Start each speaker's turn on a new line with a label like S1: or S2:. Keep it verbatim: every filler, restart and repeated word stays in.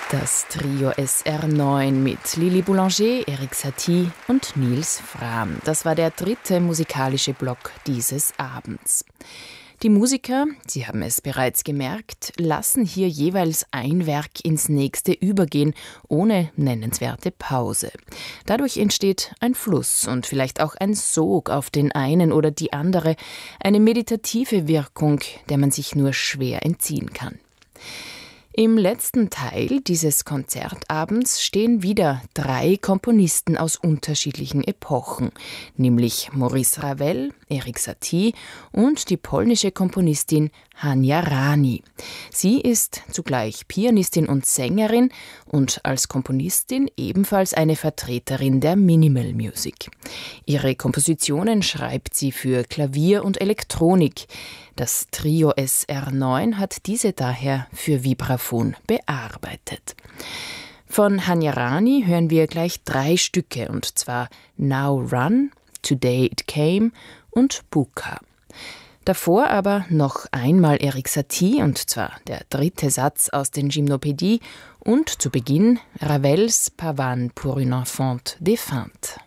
S1: Das Trio S R neun mit Lili Boulanger, Erik Satie und Nils Frahm. Das war der dritte musikalische Block dieses Abends. Die Musiker, Sie haben es bereits gemerkt, lassen hier jeweils ein Werk ins nächste übergehen, ohne nennenswerte Pause. Dadurch entsteht ein Fluss und vielleicht auch ein Sog auf den einen oder die andere, eine meditative Wirkung, der man sich nur schwer entziehen kann. Im letzten Teil dieses Konzertabends stehen wieder drei Komponisten aus unterschiedlichen Epochen, nämlich Maurice Ravel, Erik Satie und die polnische Komponistin Hania Rani. Sie ist zugleich Pianistin und Sängerin und als Komponistin ebenfalls eine Vertreterin der Minimal Music. Ihre Kompositionen schreibt sie für Klavier und Elektronik. Das Trio S R neun hat diese daher für Vibraphon bearbeitet. Von Hania Rani hören wir gleich drei Stücke, und zwar Now Run, Today It Came und Buka. Davor aber noch einmal Erik Satie, und zwar der dritte Satz aus den Gymnopédies und zu Beginn Ravels Pavane pour une enfant défunte.